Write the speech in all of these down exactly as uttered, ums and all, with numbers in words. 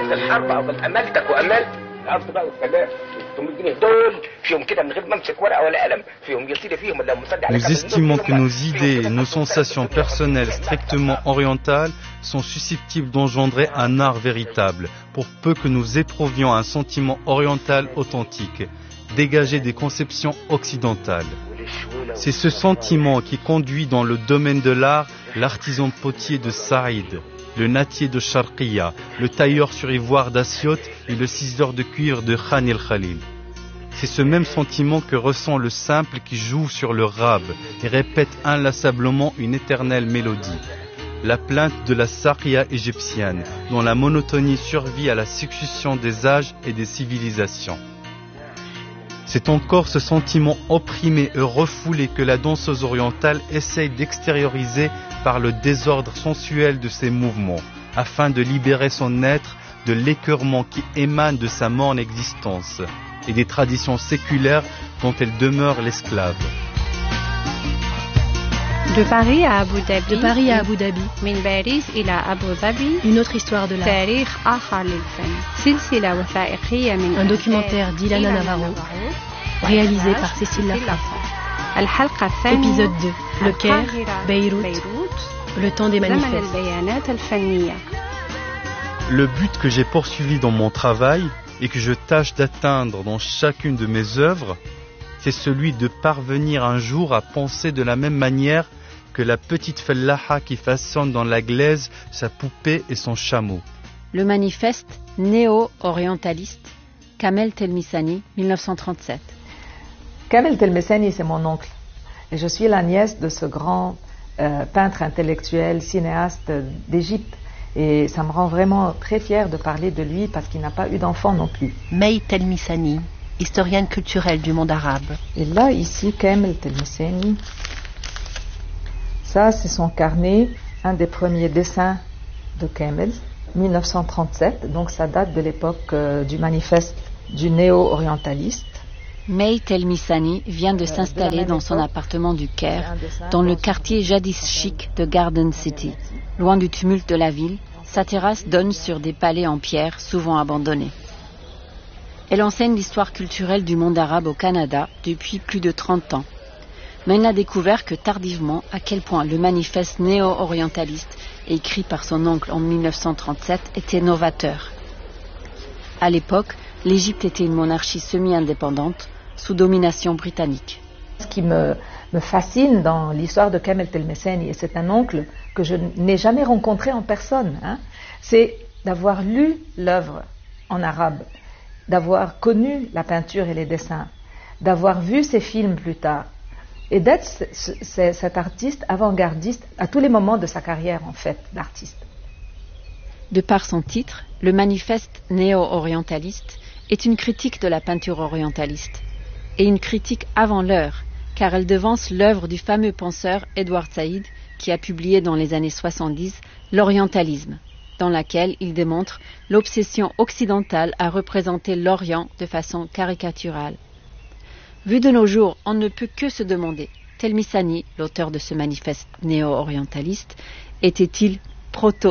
بعد الحرب او املتك واملت الارض بقى والسماء ثمانمائة جنيه دول فيهم كده من غير ما امسك ورقه ولا قلم فيهم يصير فيهم لو مصدق. Nous estimons que nos idées et nos sensations personnelles strictement orientales sont susceptibles d'engendrer un art véritable, pour peu que nous éprouvions un sentiment oriental authentique, dégagé des conceptions occidentales. C'est ce sentiment qui conduit dans le domaine de l'art l'artisan potier de Saïd, le nattier de Sharqiya, le tailleur sur ivoire d'Assiout et le ciseleur de cuivre de Khan el-Khalil. C'est ce même sentiment que ressent le simple qui joue sur le rab et répète inlassablement une éternelle mélodie. La plainte de la Saqiya égyptienne, dont la monotonie survit à la succession des âges et des civilisations. C'est encore ce sentiment opprimé et refoulé que la danseuse orientale essaye d'extérioriser par le désordre sensuel de ses mouvements, afin de libérer son être de l'écœurement qui émane de sa morne existence et des traditions séculaires dont elle demeure l'esclave. De Paris à Abu Dhabi, de Paris à Abu Dhabi, من باريس إلى أبو ظبي, une autre histoire de l'art, تاريخ آخر للفن, سلسلة وثائقية من un documentaire d'Ilana Navarro, réalisé par Cécile Lafont. الحلقة الثانية, épisode deux, Le Caire, Beyrouth, le temps des manifestes. زمن البيانات الفنية. Le but que j'ai poursuivi dans mon travail et que je tâche d'atteindre dans chacune de mes œuvres, c'est celui de parvenir un jour à penser de la même manière que la petite fellaha qui façonne dans la glaise sa poupée et son chameau. Le manifeste néo-orientaliste, Kamel Telmisani, dix-neuf cent trente-sept. Kamel Telmisani, c'est mon oncle. Et je suis la nièce de ce grand euh, peintre intellectuel, cinéaste d'Égypte. Et ça me rend vraiment très fière de parler de lui parce qu'il n'a pas eu d'enfant non plus. May Telmisani, historienne culturelle du monde arabe. Et là, ici, Kamel Telmisani, ça c'est son carnet, un des premiers dessins de Kamel, dix-neuf cent trente-sept, donc ça date de l'époque euh, du manifeste du néo-orientaliste. May Telmisani vient de s'installer dans son appartement du Caire, dans le quartier jadis chic de Garden City. Loin du tumulte de la ville, sa terrasse donne sur des palais en pierre, souvent abandonnés. Elle enseigne l'histoire culturelle du monde arabe au Canada depuis plus de trente ans. Mais elle n'a découvert que tardivement à quel point le manifeste néo-orientaliste, écrit par son oncle en dix-neuf cent trente-sept, était novateur. À l'époque, l'Égypte était une monarchie semi-indépendante, sous domination britannique. Ce qui me, me fascine dans l'histoire de Kamel Telmisani, et c'est un oncle que je n'ai jamais rencontré en personne, hein, c'est d'avoir lu l'œuvre en arabe, d'avoir connu la peinture et les dessins, d'avoir vu ses films plus tard, et d'être c- c- cet artiste avant-gardiste à tous les moments de sa carrière, en fait, d'artiste. De par son titre, le manifeste néo-orientaliste est une critique de la peinture orientaliste, et une critique avant l'heure, car elle devance l'œuvre du fameux penseur Edward Said, qui a publié dans les années soixante-dix l'Orientalisme, dans laquelle il démontre l'obsession occidentale à représenter l'Orient de façon caricaturale. Vu de nos jours, on ne peut que se demander, Telmisani, l'auteur de ce manifeste néo-orientaliste, était-il proto-saïdien ?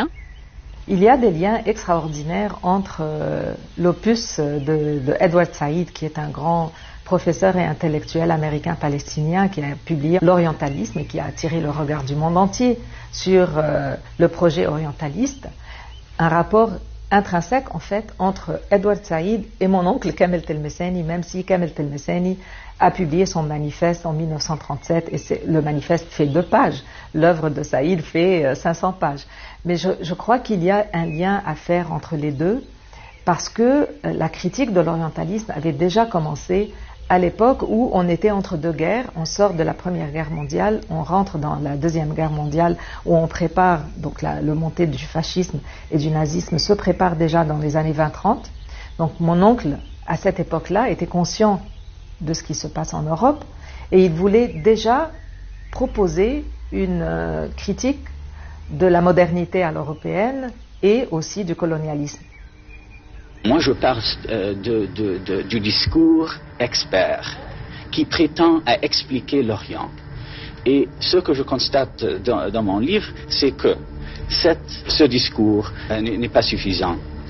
Il y a des liens extraordinaires entre euh, l'opus de, de Edward Said, qui est un grand professeur et intellectuel américain-palestinien qui a publié l'orientalisme et qui a attiré le regard du monde entier sur euh, le projet orientaliste, un rapport intrinsèque en fait entre Edward Said et mon oncle Kamel Telmisani, même si Kamel Telmisani a publié son manifeste en dix-neuf cent trente-sept et c'est, le manifeste fait deux pages, l'œuvre de Said fait euh, cinq cents pages. Mais je, je crois qu'il y a un lien à faire entre les deux parce que euh, la critique de l'orientalisme avait déjà commencé à l'époque où on était entre deux guerres, on sort de la Première Guerre mondiale, on rentre dans la Deuxième Guerre mondiale où on prépare, donc la, le montée du fascisme et du nazisme se prépare déjà dans les années vingt trente. Donc mon oncle, à cette époque-là, était conscient de ce qui se passe en Europe et il voulait déjà proposer une euh, critique de la modernité à l'européenne et aussi du colonialisme. Moi, je parle euh, de, de, de, du discours expert qui prétend à expliquer l'Orient. Et ce que je constate dans, dans mon livre, c'est que cette, ce discours euh, n'est pas suffisant.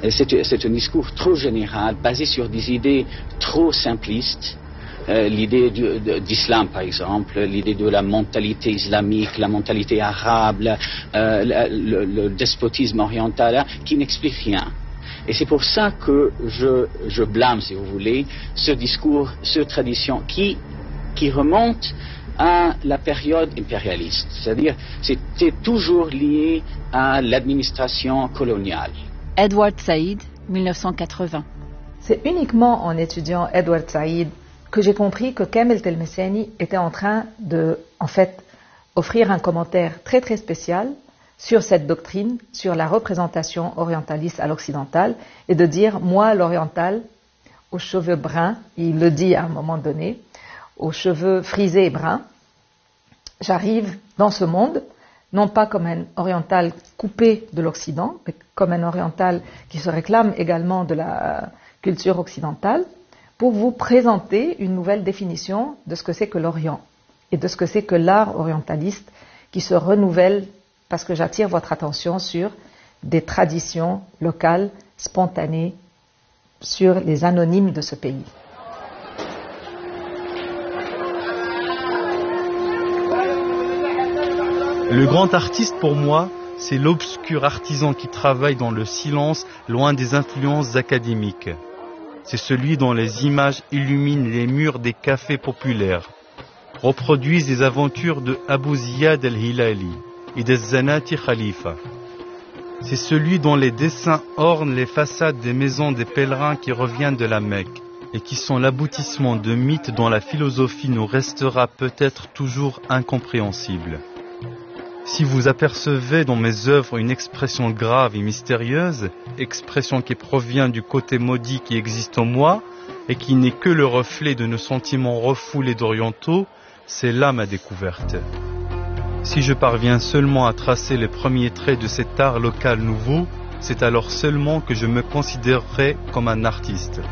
c'est, c'est un discours trop général, basé sur des idées trop simplistes. Euh, l'idée du, de, d'islam, par exemple, l'idée de la mentalité islamique, la mentalité arabe, euh, le, le despotisme oriental, qui n'explique rien. Et c'est pour ça que je, je blâme, si vous voulez, ce discours, cette tradition qui, qui remonte à la période impérialiste. C'est-à-dire, c'était toujours lié à l'administration coloniale. Edward Said, dix-neuf cent quatre-vingts. C'est uniquement en étudiant Edward Said que j'ai compris que Kamel Telmessani était en train de, en fait, offrir un commentaire très très spécial sur cette doctrine, sur la représentation orientaliste à l'occidental, et de dire, moi, l'oriental, aux cheveux bruns, il le dit à un moment donné, aux cheveux frisés et bruns, j'arrive dans ce monde, non pas comme un oriental coupé de l'Occident, mais comme un oriental qui se réclame également de la culture occidentale, pour vous présenter une nouvelle définition de ce que c'est que l'Orient et de ce que c'est que l'art orientaliste qui se renouvelle, parce que j'attire votre attention sur des traditions locales, spontanées, sur les anonymes de ce pays. Le grand artiste pour moi, c'est l'obscur artisan qui travaille dans le silence, loin des influences académiques. C'est celui dont les images illuminent les murs des cafés populaires, reproduisent les aventures de Abu Ziyad el-Hilali et des Zanati Khalifa. C'est celui dont les dessins ornent les façades des maisons des pèlerins qui reviennent de la Mecque et qui sont l'aboutissement de mythes dont la philosophie nous restera peut-être toujours incompréhensible. Si vous apercevez dans mes œuvres une expression grave et mystérieuse, expression qui provient du côté maudit qui existe en moi et qui n'est que le reflet de nos sentiments refoulés d'orientaux, c'est là ma découverte. Si je parviens seulement à tracer les premiers traits de cet art local nouveau, c'est alors seulement que je me considérerai comme un artiste.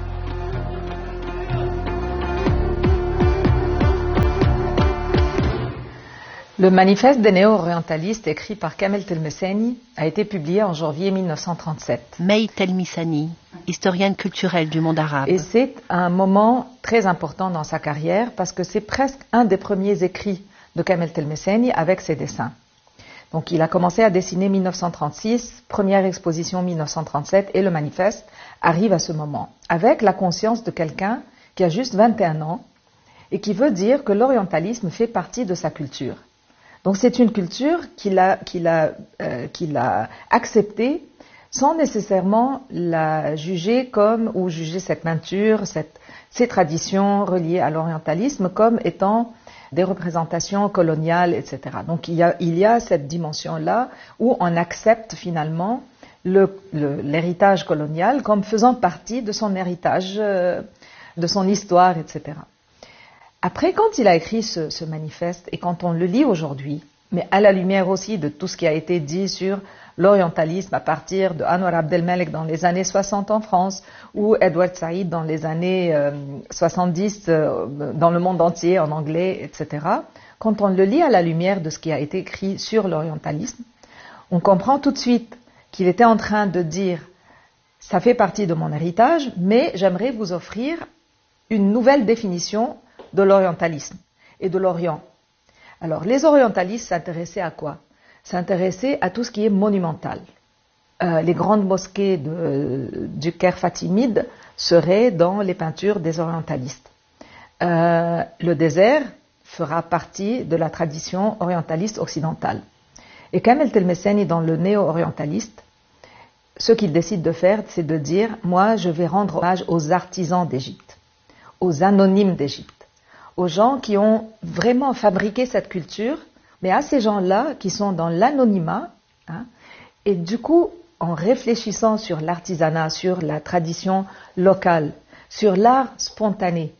Le manifeste des néo-orientalistes écrit par Kamel Telmessani a été publié en janvier mille neuf cent trente-sept. May Telmissani, historienne culturelle du monde arabe. Et c'est un moment très important dans sa carrière parce que c'est presque un des premiers écrits de Kamel Telmessani avec ses dessins. Donc il a commencé à dessiner en mille neuf cent trente-six, première exposition en mille neuf cent trente-sept et le manifeste arrive à ce moment avec la conscience de quelqu'un qui a juste vingt et un ans et qui veut dire que l'orientalisme fait partie de sa culture. Donc c'est une culture qu'il a, qu'il a, euh, qu'il a acceptée sans nécessairement la juger comme, ou juger cette peinture, cette, ces traditions reliées à l'orientalisme comme étant des représentations coloniales, et cetera. Donc il y a, il y a cette dimension-là où on accepte finalement le, le, l'héritage colonial comme faisant partie de son héritage, euh, de son histoire, et cetera. Après, quand il a écrit ce, ce manifeste, et quand on le lit aujourd'hui, mais à la lumière aussi de tout ce qui a été dit sur l'orientalisme à partir de Anwar Abdelmalek dans les années soixante en France, ou Edward Said dans les années euh, soixante-dix euh, dans le monde entier, en anglais, et cetera, quand on le lit à la lumière de ce qui a été écrit sur l'orientalisme, on comprend tout de suite qu'il était en train de dire « ça fait partie de mon héritage, mais j'aimerais vous offrir une nouvelle définition de l'orientalisme et de l'Orient. » Alors, les orientalistes s'intéressaient à quoi? S'intéressaient à tout ce qui est monumental. Euh, les grandes mosquées de, du Caire fatimide seraient dans les peintures des orientalistes. Euh, le désert fera partie de la tradition orientaliste occidentale. Et Kamel Telmessani, dans le néo-orientaliste, ce qu'il décide de faire, c'est de dire « moi, je vais rendre hommage aux artisans d'Égypte, aux anonymes d'Égypte, aux gens qui ont vraiment fabriqué cette culture, mais à ces gens-là qui sont dans l'anonymat, hein, et du coup, en réfléchissant sur l'artisanat, sur la tradition locale, sur l'art spontané,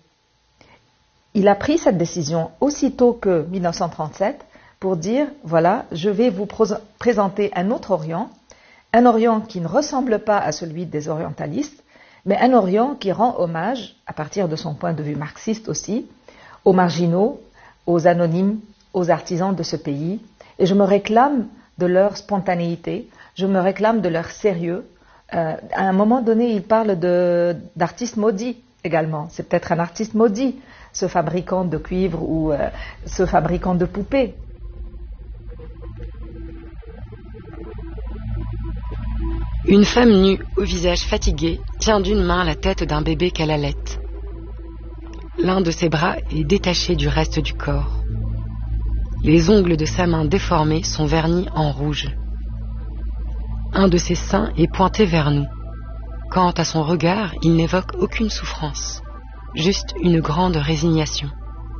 il a pris cette décision aussitôt que mille neuf cent trente-sept pour dire, voilà, je vais vous présenter un autre Orient, un Orient qui ne ressemble pas à celui des orientalistes, mais un Orient qui rend hommage, à partir de son point de vue marxiste aussi, aux marginaux, aux anonymes, aux artisans de ce pays, et je me réclame de leur spontanéité, je me réclame de leur sérieux, Euh, à un moment donné, il parle de, d'artistes maudits également. C'est peut-être un artiste maudit, ce fabricant de cuivre ou euh, ce fabricant de poupées. Une femme nue, au visage fatigué, tient d'une main la tête d'un bébé qu'elle allait. L'un de ses bras est détaché du reste du corps. Les ongles de sa main déformés sont vernis en rouge. Un de ses seins est pointé vers nous. Quant à son regard, il n'évoque aucune souffrance, juste une grande résignation.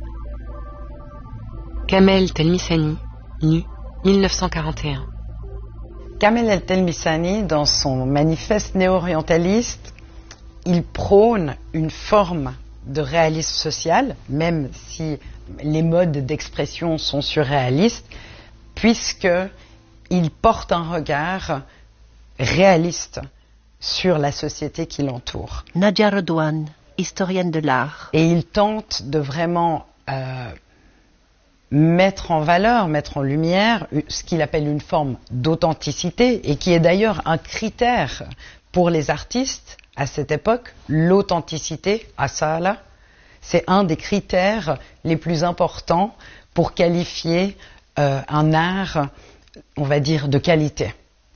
Kamel Telmisani, nu, mille neuf cent quarante et un. Kamel El-Telmisani, dans son manifeste néo-orientaliste, il prône une forme de réalisme social, même si les modes d'expression sont surréalistes, puisqu'il porte un regard réaliste sur la société qui l'entoure. Nadia Redouane, historienne de l'art. Et il tente de vraiment euh, mettre en valeur, mettre en lumière ce qu'il appelle une forme d'authenticité, et qui est d'ailleurs un critère pour les artistes à cette époque. L'authenticité, asala, c'est un des critères les plus importants pour qualifier euh, un art, on va dire, de qualité.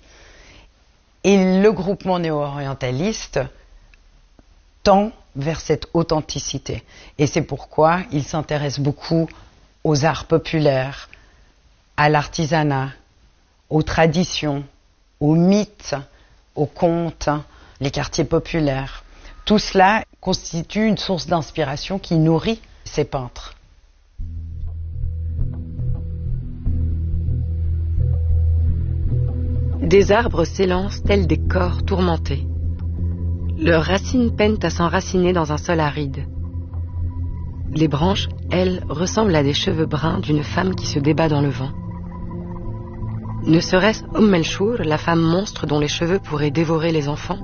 Et le groupement néo-orientaliste tend vers cette authenticité. Et c'est pourquoi il s'intéresse beaucoup aux arts populaires, à l'artisanat, aux traditions, aux mythes, aux contes, les quartiers populaires. Tout cela constitue une source d'inspiration qui nourrit ces peintres. Des arbres s'élancent tels des corps tourmentés. Leurs racines peinent à s'enraciner dans un sol aride. Les branches, elles, ressemblent à des cheveux bruns d'une femme qui se débat dans le vent. Ne serait-ce Umm el-Chour, la femme monstre dont les cheveux pourraient dévorer les enfants?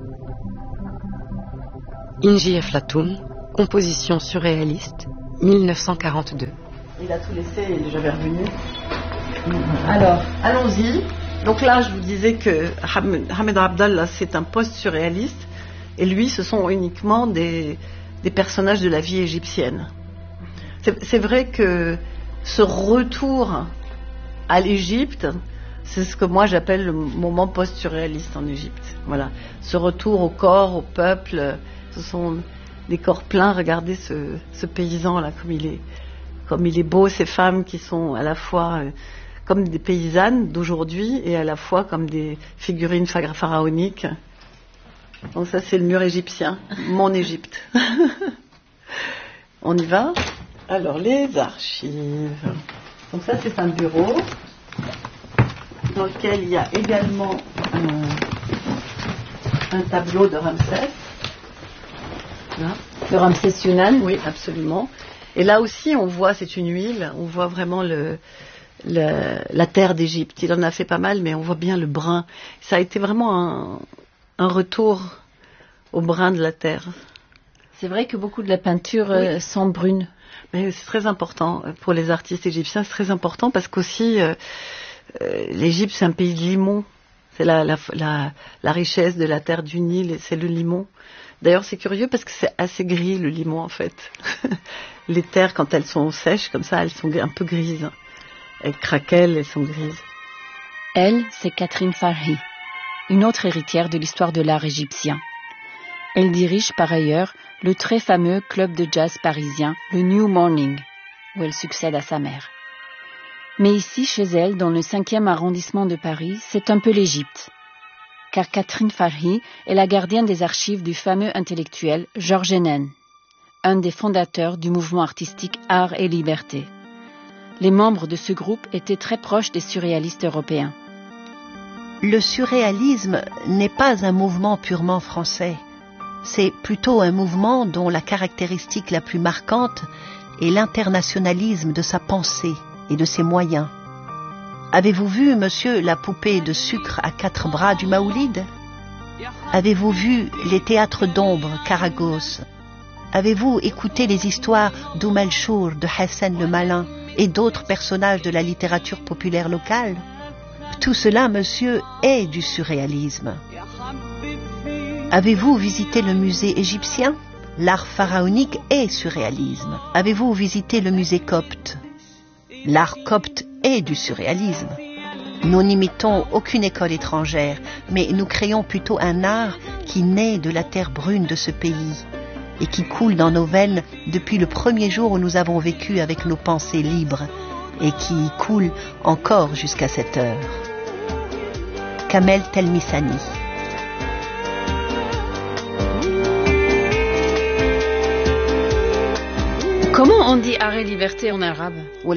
Inji Eflatoun, composition surréaliste, mille neuf cent quarante-deux. Il a tout laissé et j'avais revenu. Alors, allons-y. Donc là, je vous disais que Hamed Abdallah, c'est un post-surréaliste, et lui, ce sont uniquement des, des personnages de la vie égyptienne. C'est, c'est vrai que ce retour à l'Égypte, c'est ce que moi j'appelle le moment post-surréaliste en Égypte. Voilà, ce retour au corps, au peuple, ce sont des corps pleins. Regardez ce, ce paysan là, comme il est, comme il est beau, ces femmes qui sont à la fois euh, comme des paysannes d'aujourd'hui et à la fois comme des figurines pharaoniques. Donc ça c'est le mur égyptien, mon Égypte. On y va. Alors les archives. Donc ça c'est un bureau dans lequel il y a également un, un tableau de Ramsès. Là. De Ramsès Yunan. Oui, absolument. Et là aussi on voit, c'est une huile, on voit vraiment le Le, la terre d'Égypte. Il en a fait pas mal, mais on voit bien le brun. Ça a été vraiment un, un retour au brun de la terre. C'est vrai que beaucoup de la peinture oui. euh, sont brunes. Mais c'est très important pour les artistes égyptiens. C'est très important parce qu'aussi euh, euh, l'Égypte c'est un pays de limon. C'est la, la, la, la richesse de la terre du Nil, c'est le limon. D'ailleurs c'est curieux parce que c'est assez gris le limon en fait. Les terres quand elles sont sèches comme ça, elles sont un peu grises. Elles craquellent, elles sont grises. Elle, c'est Catherine Farhi, une autre héritière de l'histoire de l'art égyptien. Elle dirige par ailleurs le très fameux club de jazz parisien, le New Morning, où elle succède à sa mère. Mais ici, chez elle, dans le cinquième arrondissement de Paris, c'est un peu l'Égypte. Car Catherine Farhi est la gardienne des archives du fameux intellectuel Georges Hénen, un des fondateurs du mouvement artistique Art et Liberté. Les membres de ce groupe étaient très proches des surréalistes européens. Le surréalisme n'est pas un mouvement purement français. C'est plutôt un mouvement dont la caractéristique la plus marquante est l'internationalisme de sa pensée et de ses moyens. Avez-vous vu, monsieur, la poupée de sucre à quatre bras du Maoulid? Avez-vous vu les théâtres d'ombre Karagoz? Avez-vous écouté les histoires d'Oum el-Chour, de Hassan le Malin et d'autres personnages de la littérature populaire locale? Tout cela, monsieur, est du surréalisme. Avez-vous visité le musée égyptien? L'art pharaonique est surréalisme. Avez-vous visité le musée copte? L'art copte est du surréalisme. Nous n'imitons aucune école étrangère, mais nous créons plutôt un art qui naît de la terre brune de ce pays et qui coule dans nos veines depuis le premier jour où nous avons vécu avec nos pensées libres et qui coule encore jusqu'à cette heure. Kamel Telmisani. Comment on dit arrêt liberté en arabe?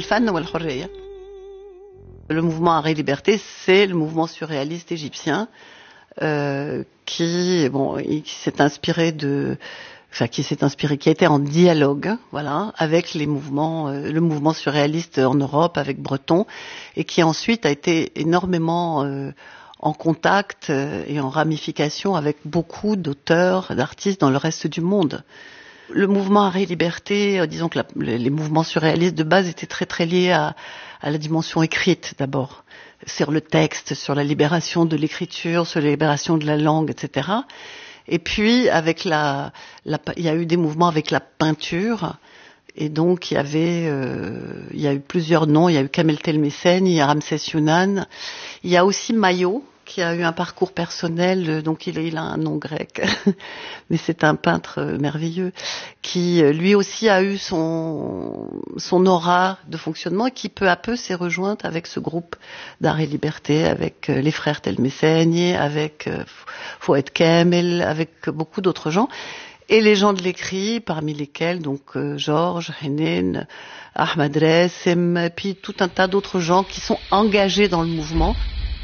Le mouvement Arrêt Liberté, c'est le mouvement surréaliste égyptien euh, qui, bon, qui s'est inspiré de, enfin, qui s'est inspiré, qui a été en dialogue, voilà, avec les mouvements, euh, le mouvement surréaliste en Europe, avec Breton, et qui ensuite a été énormément euh, en contact euh, et en ramification avec beaucoup d'auteurs, d'artistes dans le reste du monde. Le mouvement Arrêt Liberté, euh, disons que la, les mouvements surréalistes de base étaient très très liés à, à la dimension écrite d'abord, sur le texte, sur la libération de l'écriture, sur la libération de la langue, et cetera. Et puis avec la, la il y a eu des mouvements avec la peinture, et donc il y avait, euh, il y a eu plusieurs noms. Il y a eu Kamel Telmisani, il y a Ramsès Younan, il y a aussi Maillot, qui a eu un parcours personnel, donc il, il a un nom grec, mais c'est un peintre merveilleux, qui lui aussi a eu son, son aura de fonctionnement et qui peu à peu s'est rejointe avec ce groupe d'Arrêt Liberté, avec les frères Telmisani, avec Fouad Kamel, avec beaucoup d'autres gens. Et les gens de l'écrit, parmi lesquels donc euh, Georges, Hénène, Ahmad Ressem, puis tout un tas d'autres gens qui sont engagés dans le mouvement.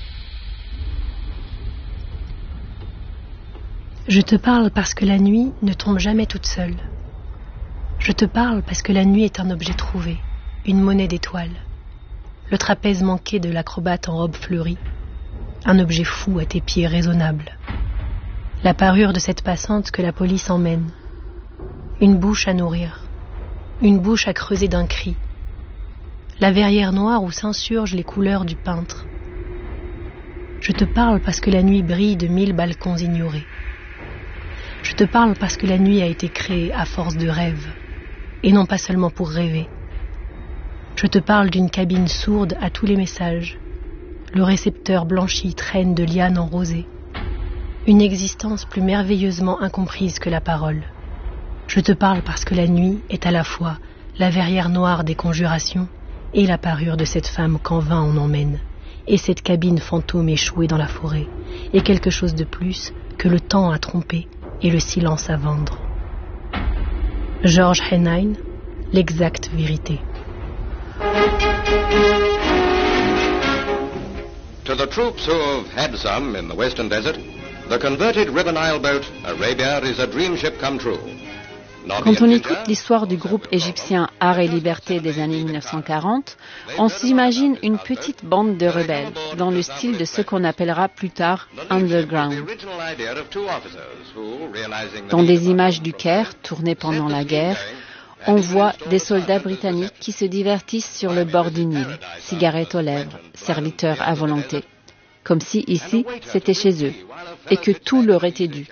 Je te parle parce que la nuit ne tombe jamais toute seule. Je te parle parce que la nuit est un objet trouvé, une monnaie d'étoiles. Le trapèze manqué de l'acrobate en robe fleurie, un objet fou à tes pieds raisonnables. La parure de cette passante que la police emmène. Une bouche à nourrir, une bouche à creuser d'un cri. La verrière noire où s'insurgent les couleurs du peintre. Je te parle parce que la nuit brille de mille balcons ignorés. Je te parle parce que la nuit a été créée à force de rêves, et non pas seulement pour rêver. Je te parle d'une cabine sourde à tous les messages. Le récepteur blanchi traîne de lianes en rosée. Une existence plus merveilleusement incomprise que la parole. Je te parle parce que la nuit est à la fois la verrière noire des conjurations et la parure de cette femme qu'en vain on emmène, et cette cabine fantôme échouée dans la forêt, et quelque chose de plus que le temps à tromper et le silence à vendre. Georges Hénène, l'exacte vérité. To the troops who have had some in the Western Desert, the converted River Nile boat Arabia is a dream ship come true. Quand on écoute l'histoire du groupe égyptien Arrêt Liberté des années mille neuf cent quarante, on s'imagine une petite bande de rebelles, dans le style de ce qu'on appellera plus tard underground. Dans des images du Caire, tournées pendant la guerre, on voit des soldats britanniques qui se divertissent sur le bord du Nil, cigarettes aux lèvres, serviteurs à volonté, comme si ici c'était chez eux, et que tout leur était dû.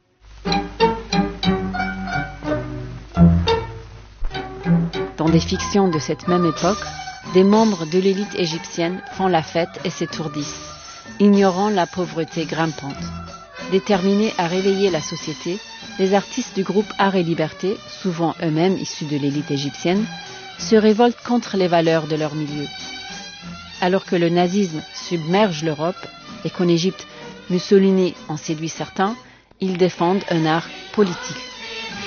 Dans des fictions de cette même époque, des membres de l'élite égyptienne font la fête et s'étourdissent, ignorant la pauvreté grimpante. Déterminés à réveiller la société, les artistes du groupe Arrêt Liberté, souvent eux-mêmes issus de l'élite égyptienne, se révoltent contre les valeurs de leur milieu. Alors que le nazisme submerge l'Europe et qu'en Égypte, Mussolini en séduit certains, ils défendent un art politique.